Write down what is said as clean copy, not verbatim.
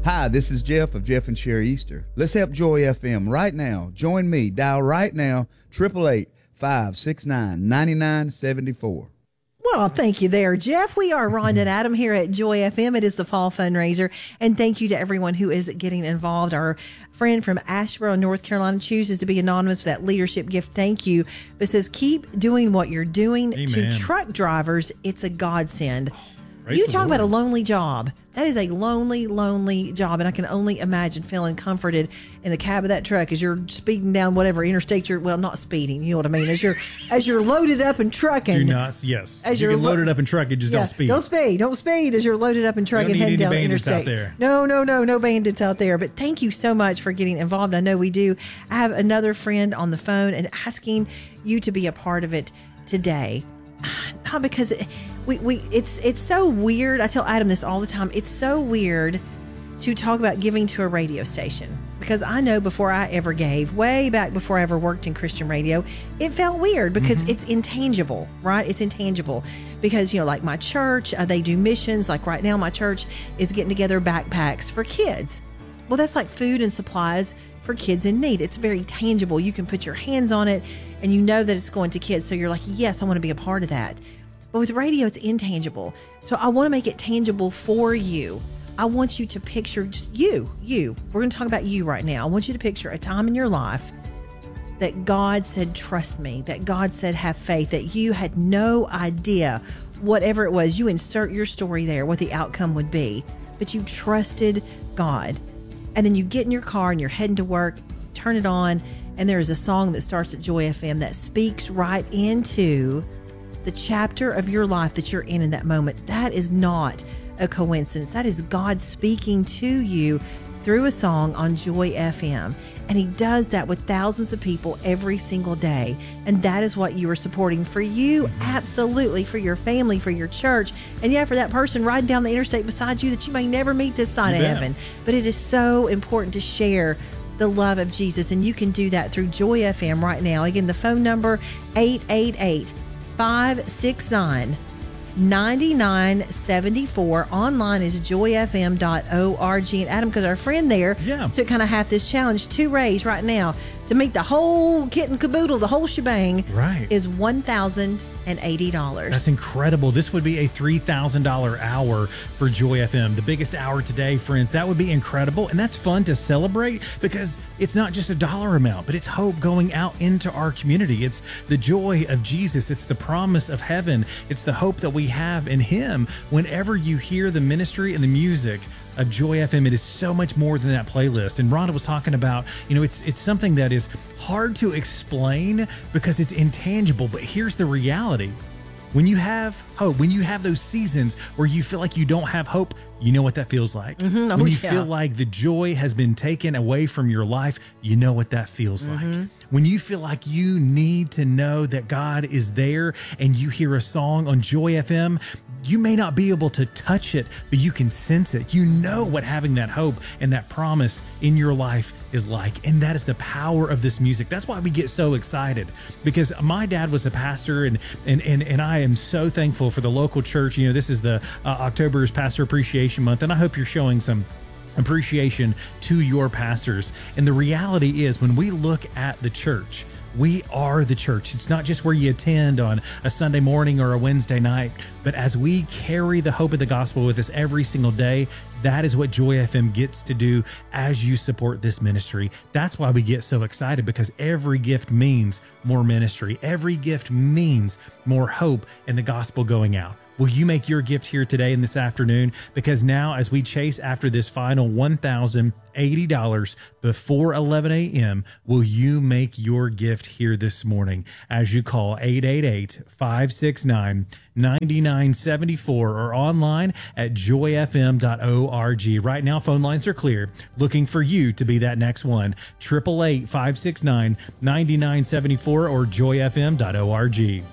Hi, this is Jeff of Jeff and Sherry Easter. Let's help Joy FM right now. Join me. Dial right now, 888-569-9974. Well, thank you there, Jeff. We are Rhonda and Adam here at Joy FM. It is the fall fundraiser. And thank you to everyone who is getting involved. Our friend from Asheboro, North Carolina, chooses to be anonymous with that leadership gift. Thank you. But says, keep doing what you're doing. Amen. To truck drivers, it's a godsend. Praise You the talk Lord. about a lonely job. That is a lonely, lonely job. And I can only imagine feeling comforted in the cab of that truck as you're speeding down whatever interstate you're, well, not speeding, you know what I mean? As you're loaded up and trucking. Do not, yes. As You you're can load it up and truck it, just don't speed. Don't speed as you're loaded up and trucking We don't heading need down any the bandits interstate. out there. No bandits out there. But thank you so much for getting involved. I know we do. I have another friend on the phone and asking you to be a part of it today. Not because it's so weird. I tell Adam this all the time. It's so weird to talk about giving to a radio station, because I know before I ever gave, way back before I ever worked in Christian radio, it felt weird because it's intangible, right? It's intangible because, like my church, they do missions. Like right now, my church is getting together backpacks for kids. Well, that's like food and supplies for kids in need. It's very tangible. You can put your hands on it and you know that it's going to kids. So you're like, yes, I want to be a part of that. But with radio, it's intangible. So I want to make it tangible for you. I want you to picture just you. We're going to talk about you right now. I want you to picture a time in your life that God said, trust me, that God said, have faith, that you had no idea, whatever it was, you insert your story there, what the outcome would be, but you trusted God. And then you get in your car and you're heading to work, turn it on, and there is a song that starts at Joy FM that speaks right into the chapter of your life that you're in that moment. That is not a coincidence. That is God speaking to you through a song on Joy FM. And he does that with thousands of people every single day. And that is what you are supporting for you, absolutely, for your family, for your church, and yeah, for that person riding down the interstate beside you that you may never meet this side of heaven. But it is so important to share the love of Jesus, and you can do that through Joy FM right now. Again, the phone number 888-569-9974. Online is joyfm.org. And Adam, because our friend there took kind of half this challenge to raise right now to make the whole kit and caboodle, the whole shebang, is $1,080. That's incredible. This would be a $3,000 hour for Joy FM. The biggest hour today, friends. That would be incredible. And that's fun to celebrate because it's not just a dollar amount, but it's hope going out into our community. It's the joy of Jesus. It's the promise of heaven. It's the hope that we have in him. Whenever you hear the ministry and the music of Joy FM, it is so much more than that playlist. And Rhonda was talking about, it's something that is hard to explain because it's intangible. But here's the reality. When you have hope, when you have those seasons where you feel like you don't have hope, you know what that feels like. When you feel like the joy has been taken away from your life, you know what that feels like. When you feel like you need to know that God is there and you hear a song on Joy FM, you may not be able to touch it, but you can sense it. You know what having that hope and that promise in your life is like. And that is the power of this music. That's why we get so excited, because my dad was a pastor, and I am so thankful for the local church. This is the October is Pastor Appreciation Month, and I hope you're showing some appreciation to your pastors. And the reality is, when we look at the church, we are the church. It's not just where you attend on a Sunday morning or a Wednesday night, but as we carry the hope of the gospel with us every single day, that is what Joy FM gets to do as you support this ministry. That's why we get so excited, because every gift means more ministry. Every gift means more hope and the gospel going out. Will you make your gift here today and this afternoon? Because now, as we chase after this final $1,080 before 11 a.m., will you make your gift here this morning as you call 888-569-9974 or online at joyfm.org. Right now, phone lines are clear, looking for you to be that next one. 888-569-9974 or joyfm.org.